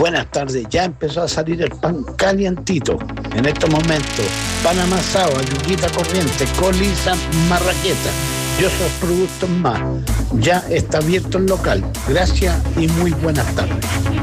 Buenas tardes, ya empezó a salir el pan calientito. En estos momentos, pan amasado, ayuquita corriente, colisa, marraqueta y otros productos más. Ya está abierto el local. Gracias y muy buenas tardes.